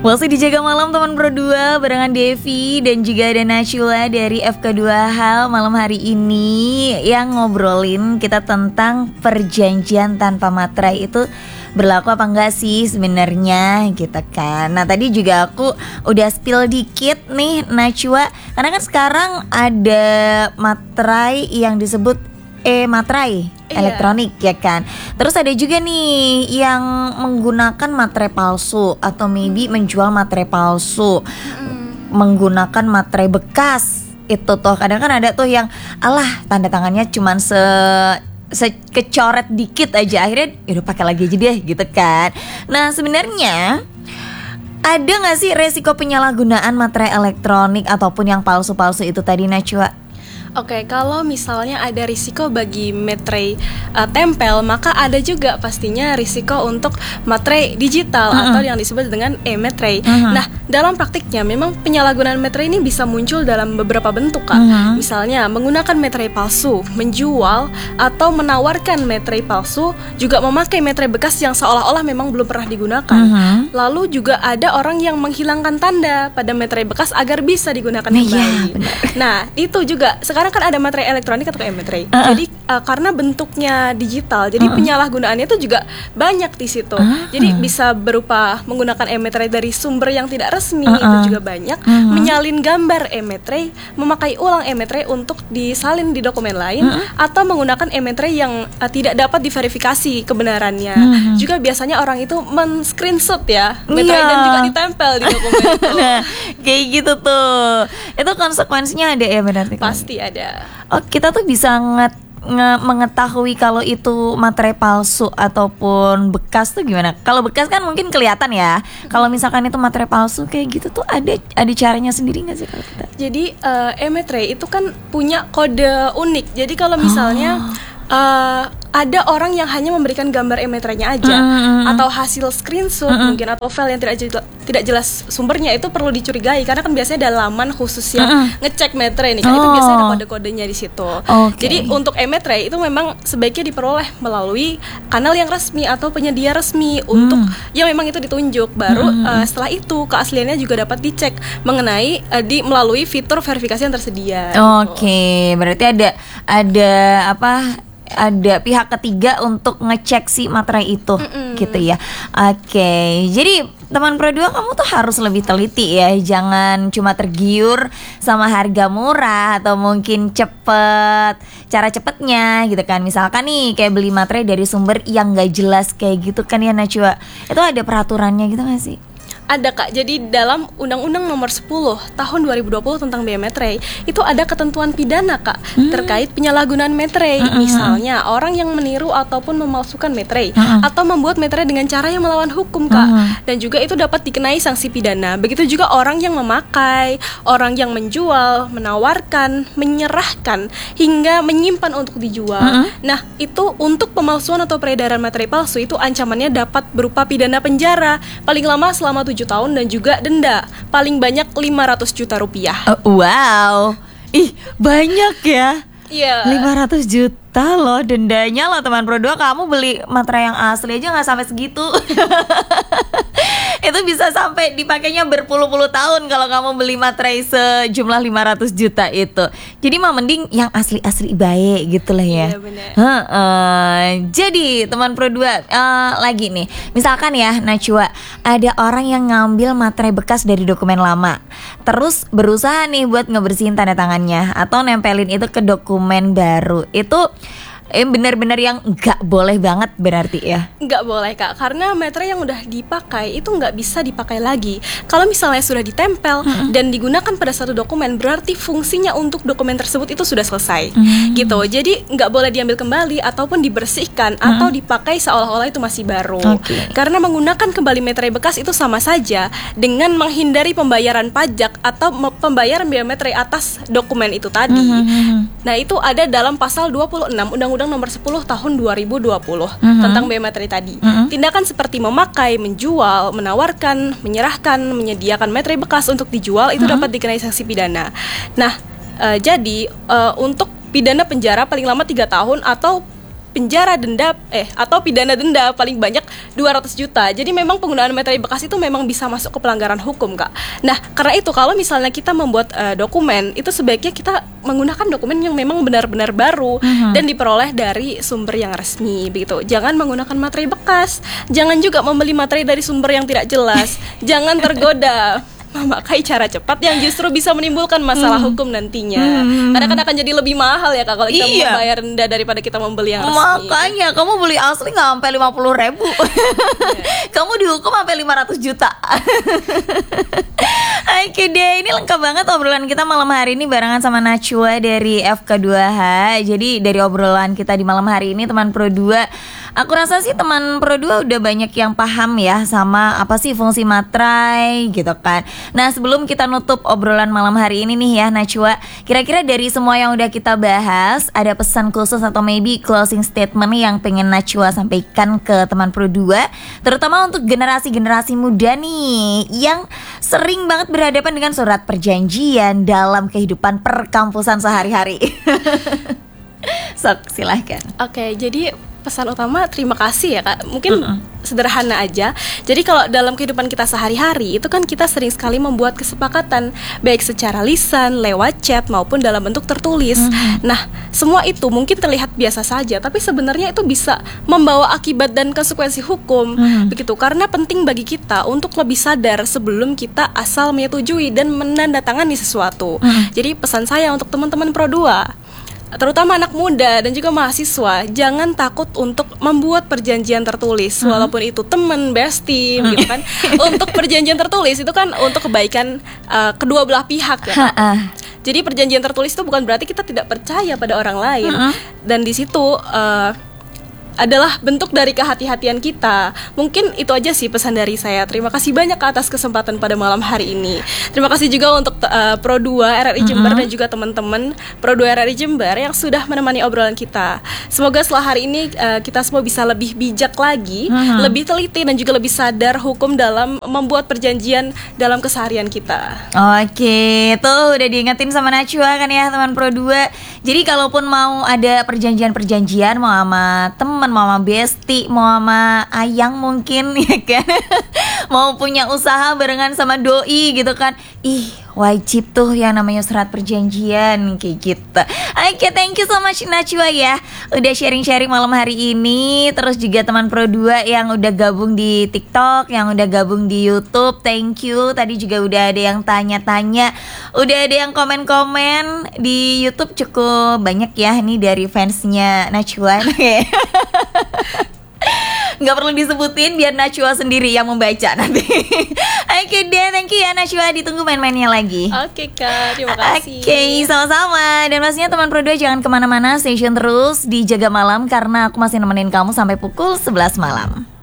Masih dijaga malam teman berdua barengan Devi dan juga ada Nashula dari FK2 Hal. Malam hari ini yang ngobrolin kita tentang perjanjian tanpa materai itu berlaku apa enggak sih sebenarnya gitu kan. Nah tadi juga aku udah spill dikit nih Nashua, karena kan sekarang ada materai yang disebut materai elektronik ya kan. Terus ada juga nih yang menggunakan materai palsu atau maybe menjual materai palsu, menggunakan materai bekas. Itu tuh kadang kan ada tuh yang tanda tangannya cuman kecoret dikit aja, akhirnya yaudah pakai lagi aja deh gitu kan. Nah sebenarnya ada nggak sih resiko penyalahgunaan materai elektronik ataupun yang palsu-palsu itu tadi Najwa? Oke, kalau misalnya ada risiko bagi materai tempel, maka ada juga pastinya risiko untuk materai digital atau yang disebut dengan e-materai. Nah, dalam praktiknya memang penyalahgunaan materai ini bisa muncul dalam beberapa bentuk, Kak. Misalnya menggunakan materai palsu, menjual atau menawarkan materai palsu, juga memakai materai bekas yang seolah-olah memang belum pernah digunakan. Lalu juga ada orang yang menghilangkan tanda pada materai bekas agar bisa digunakan kembali. Nah, itu juga sekarang kan ada materai elektronik atau e-materai. Jadi karena bentuknya digital, jadi penyalahgunaannya itu juga banyak di situ. Jadi bisa berupa menggunakan e-materai dari sumber yang tidak resmi, itu juga banyak. Menyalin gambar e-materai, memakai ulang e-materai untuk disalin di dokumen lain, atau menggunakan e-materai yang tidak dapat diverifikasi kebenarannya. Juga biasanya orang itu men-screenshot ya materai dan juga ditempel di dokumen itu. Nah, kayak gitu tuh. Itu konsekuensinya ada ya berarti? Pasti ada. Oh, kita tuh bisa mengetahui kalau itu materai palsu ataupun bekas tuh gimana? Kalau bekas kan mungkin kelihatan ya. Kalau misalkan itu materai palsu kayak gitu tuh ada caranya sendiri nggak sih kalau kita? Jadi e-materai itu kan punya kode unik. Jadi kalau misalnya ada orang yang hanya memberikan gambar e-materainya aja atau hasil screenshot mungkin atau file yang tidak jelas sumbernya, itu perlu dicurigai karena kan biasanya ada laman khusus yang ngecek materai nih kan, itu biasanya ada kode-kodenya di situ. Jadi untuk e-materai itu memang sebaiknya diperoleh melalui kanal yang resmi atau penyedia resmi untuk yang memang itu ditunjuk, baru setelah itu keasliannya juga dapat dicek mengenai melalui fitur verifikasi yang tersedia. Oke, berarti ada pihak ketiga untuk ngecek si materai itu gitu ya. Oke, jadi teman Pro 2 kamu tuh harus lebih teliti ya. Jangan cuma tergiur sama harga murah atau mungkin cara cepetnya gitu kan. Misalkan nih kayak beli materai dari sumber yang gak jelas kayak gitu kan ya Najwa. Itu ada peraturannya gitu gak sih? Ada, Kak. Jadi dalam Undang-Undang Nomor 10 Tahun 2020 tentang biaya materai itu ada ketentuan pidana, Kak, terkait penyalahgunaan materai. Misalnya orang yang meniru ataupun memalsukan materai atau membuat materai dengan cara yang melawan hukum, Kak. Dan juga itu dapat dikenai sanksi pidana. Begitu juga orang yang memakai, orang yang menjual, menawarkan, menyerahkan hingga menyimpan untuk dijual. Nah, itu untuk pemalsuan atau peredaran materai palsu itu ancamannya dapat berupa pidana penjara paling lama selama 7 tahun dan juga denda paling banyak 500 juta rupiah. Wow, banyak ya. Iya. 500 juta loh dendanya loh teman Pro 2. Kamu beli materai yang asli aja gak sampai segitu. Itu bisa sampai dipakainya berpuluh-puluh tahun kalau kamu beli materai sejumlah 500 juta itu. Jadi mah mending yang asli-asli baik gitu lah ya. Iya benar. Jadi teman Pro 2 lagi nih, misalkan ya Najwa, ada orang yang ngambil materai bekas dari dokumen lama, terus berusaha nih buat ngebersihin tanda tangannya atau nempelin itu ke dokumen baru. Itu benar-benar yang nggak boleh banget berarti ya? Nggak boleh, Kak, karena materai yang udah dipakai itu nggak bisa dipakai lagi. Kalau misalnya sudah ditempel dan digunakan pada satu dokumen, berarti fungsinya untuk dokumen tersebut itu sudah selesai gitu. Jadi nggak boleh diambil kembali ataupun dibersihkan atau dipakai seolah-olah itu masih baru. Karena menggunakan kembali materai bekas itu sama saja dengan menghindari pembayaran pajak atau pembayaran biaya materai atas dokumen itu tadi. Nah, itu ada dalam pasal 26 Undang-Undang Nomor 10 Tahun 2020 tentang biaya materai tadi. Tindakan seperti memakai, menjual, menawarkan, menyerahkan, menyediakan materai bekas untuk dijual itu dapat dikenai sanksi pidana. Nah, jadi untuk pidana penjara paling lama 3 tahun atau penjara, denda atau pidana denda paling banyak 200 juta. Jadi memang penggunaan materai bekas itu memang bisa masuk ke pelanggaran hukum, Kak. Nah, karena itu kalau misalnya kita membuat dokumen, itu sebaiknya kita menggunakan dokumen yang memang benar-benar baru dan diperoleh dari sumber yang resmi begitu. Jangan menggunakan materai bekas. Jangan juga membeli materai dari sumber yang tidak jelas. Jangan tergoda memakai cara cepat yang justru bisa menimbulkan masalah hukum nantinya. Karena kan akan jadi lebih mahal ya, Kak, kalau kita membayar denda daripada kita membeli yang resmi. Makanya kamu beli asli nggak sampai 50.000. Kamu dihukum sampai 500 juta. Oke deh, ini lengkap banget obrolan kita malam hari ini barengan sama Najwa dari FK2H. Jadi dari obrolan kita di malam hari ini, teman Pro 2, aku rasa sih teman Pro 2 udah banyak yang paham ya sama apa sih fungsi materai gitu kan. Nah, sebelum kita nutup obrolan malam hari ini nih ya Najwa, kira-kira dari semua yang udah kita bahas, ada pesan khusus atau maybe closing statement yang pengen Najwa sampaikan ke teman Pro 2, terutama untuk generasi-generasi muda nih yang sering banget berhadapan dengan surat perjanjian dalam kehidupan perkampusan sehari-hari. Sok, silahkan. Oke, jadi pesan utama terima kasih ya, Kak. Mungkin sederhana aja. Jadi kalau dalam kehidupan kita sehari-hari itu kan kita sering sekali membuat kesepakatan baik secara lisan, lewat chat maupun dalam bentuk tertulis. Nah, semua itu mungkin terlihat biasa saja, tapi sebenarnya itu bisa membawa akibat dan konsekuensi hukum. Begitu, karena penting bagi kita untuk lebih sadar sebelum kita asal menyetujui dan menandatangani sesuatu. Jadi pesan saya untuk teman-teman Pro 2, terutama anak muda dan juga mahasiswa, jangan takut untuk membuat perjanjian tertulis, walaupun itu teman, bestie, gitu kan. Untuk perjanjian tertulis itu kan untuk kebaikan kedua belah pihak ya. Jadi perjanjian tertulis itu bukan berarti kita tidak percaya pada orang lain, dan di situ adalah bentuk dari kehati-hatian kita. Mungkin itu aja sih pesan dari saya. Terima kasih banyak atas kesempatan pada malam hari ini. Terima kasih juga untuk Pro 2 RRI Jember dan juga teman-teman Pro 2 RRI Jember yang sudah menemani obrolan kita. Semoga setelah hari ini kita semua bisa lebih bijak lagi, lebih teliti dan juga lebih sadar hukum dalam membuat perjanjian dalam keseharian kita. Oke, tuh udah diingetin sama Najwa kan ya teman Pro 2. Jadi kalaupun mau ada perjanjian-perjanjian, mau sama teman, mau sama bestie, mau sama ayang mungkin ya kan, mau punya usaha barengan sama doi gitu kan, wajib tuh yang namanya surat perjanjian kayak gitu. Oke, thank you so much Najwa ya udah sharing-sharing malam hari ini. Terus juga teman Pro 2 yang udah gabung di TikTok, yang udah gabung di YouTube, thank you. Tadi juga udah ada yang tanya-tanya, udah ada yang komen-komen di YouTube cukup banyak ya, ini dari fansnya Najwa. Nggak perlu disebutin biar Najwa sendiri yang membaca nanti. Oke deh, thank you ya Najwa, ditunggu main-mainnya lagi. Oke Kak, terima kasih. Oke, sama-sama. Dan pastinya teman Pro 2 jangan kemana-mana, stay tune terus di Jaga Malam karena aku masih nemenin kamu sampai pukul 11 malam.